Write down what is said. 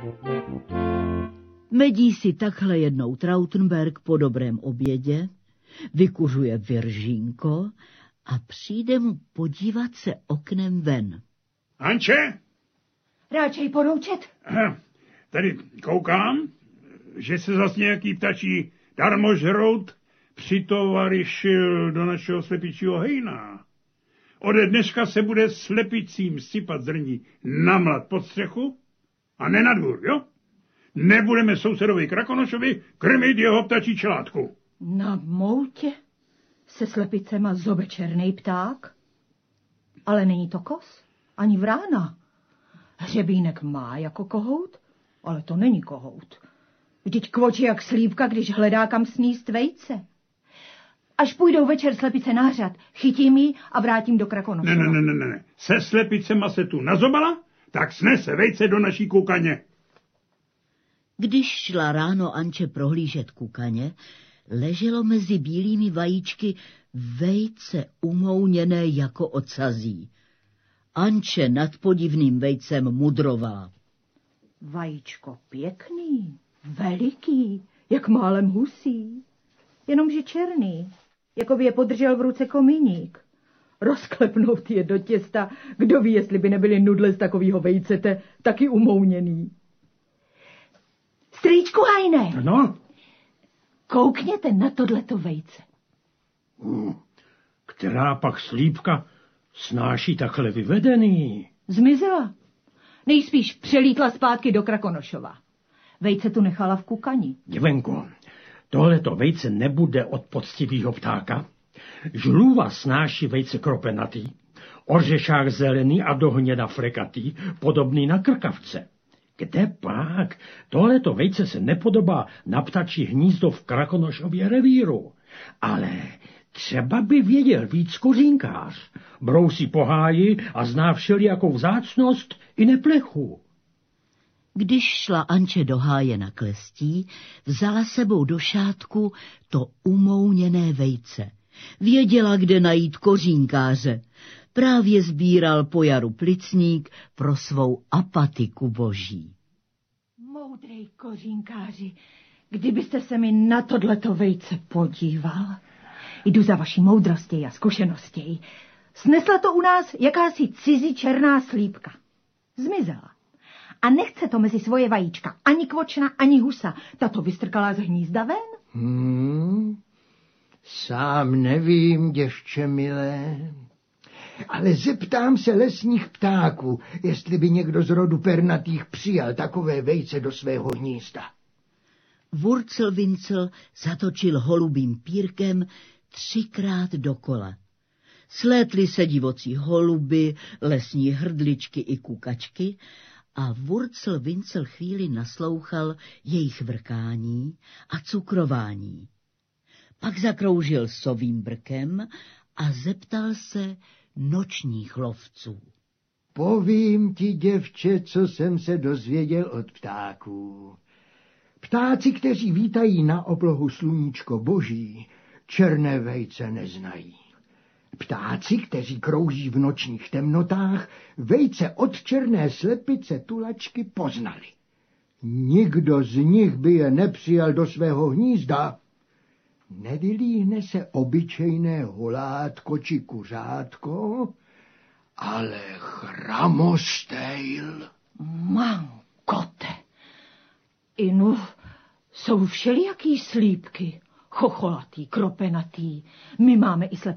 Medí si takhle jednou Trautenberg po dobrém obědě, vykuřuje viržínko a přijde mu podívat se oknem ven. Anče? Ráčej poroučet? Tady koukám, že se zas nějaký ptačí darmožrout přitovarišil do našeho slepičího hejna. Ode dneška se bude slepicím sypat zrní na mlad pod střechu a ne na dvůr, jo? Nebudeme sousedovi Krakonošovi krmit jeho ptačí čelátku. Na moutě se slepicema zobe černej pták? Ale není to kos, ani vrána. Hřebínek má jako kohout, ale to není kohout. Vždyť kvočí jak slípka, když hledá kam sníst vejce. Až půjdou večer slepice na hřad, chytím ji a vrátím do Krakonošova. Ne. Se slepicema se tu nazobala, tak snese vejce do naší kukaně. Když šla ráno Anče prohlížet kukaně, leželo mezi bílými vajíčky vejce umouněné jako ocazí. Anče nad podivným vejcem mudrovala. Vajíčko pěkný, veliký, jak málem husí, jenomže černý, jako by je podržel v ruce komíník. Rozklepnout je do těsta, kdo ví, jestli by nebyly nudle z takového vejcete taky umouněný. Strýčku Hajne! No? Koukněte na tohleto vejce. Která pak slípka snáší takhle vyvedený? Zmizela. Nejspíš přelítla zpátky do Krakonošova. Vejce tu nechala v kukani. Divenko, tohleto vejce nebude od poctivýho ptáka. Žluva snáší vejce kropenatý, ořešák zelený a do hněda frekatý, podobný na krkavce. Kde pak? Tohleto vejce se nepodobá na ptačí hnízdo v Krakonošově revíru. Ale třeba by věděl víc kořínkář. Brousí po háji a zná všelijakou vzácnost i neplechu. Když šla Anče do háje na klestí, vzala sebou do šátku to umouněné vejce. Věděla, kde najít kořínkáře. Právě sbíral po jaru plicník pro svou apatiku boží. Moudrej kořínkáři, kdybyste se mi na tohleto vejce podíval. Jdu za vaší moudrostí a zkušeností. Snesla to u nás jakási cizí černá slípka. Zmizela. A nechce to mezi svoje vajíčka ani kvočna, ani husa. Tato vystrkala z hnízda ven. Sám nevím, děvče milé, ale zeptám se lesních ptáků, jestli by někdo z rodu pernatých přijal takové vejce do svého hnízda. Wurzelwinzel zatočil holubým pírkem 3krát dokola. Slétly se divocí holuby, lesní hrdličky i kukačky a Wurzelwinzel chvíli naslouchal jejich vrkání a cukrování. Pak zakroužil sovým brkem a zeptal se nočních lovců. Povím ti, děvče, co jsem se dozvěděl od ptáků. Ptáci, kteří vítají na oblohu sluníčko boží, černé vejce neznají. Ptáci, kteří krouží v nočních temnotách, vejce od černé slepice tulačky poznali. Nikdo z nich by je nepřijal do svého hnízda. Nevylíhne se obyčejné holátko či kuřátko, ale chramostejl. Mankote. Inu, jsou všelijaký slípky, chocholatý, kropenatý. My máme i